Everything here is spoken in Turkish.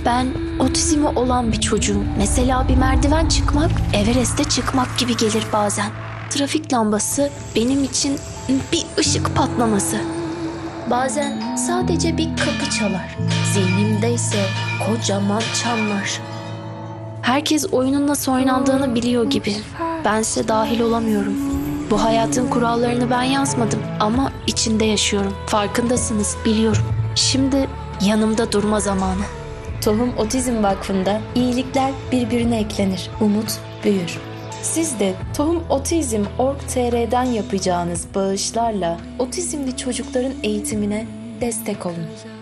Ben otizmi olan bir çocuğum. Mesela bir merdiven çıkmak, Everest'e çıkmak gibi gelir bazen. Trafik lambası benim için bir ışık patlaması. Bazen sadece bir kapı çalar. Zihnimde ise kocaman çanlar. Herkes oyunun nasıl oynandığını biliyor gibi. Bense dahil olamıyorum. Bu hayatın kurallarını ben yazmadım ama içinde yaşıyorum. Farkındasınız, biliyorum. Şimdi yanımda durma zamanı. Tohum Otizm Vakfı'nda iyilikler birbirine eklenir, umut büyür. Siz de tohumotizm.org.tr'den yapacağınız bağışlarla otizmli çocukların eğitimine destek olun.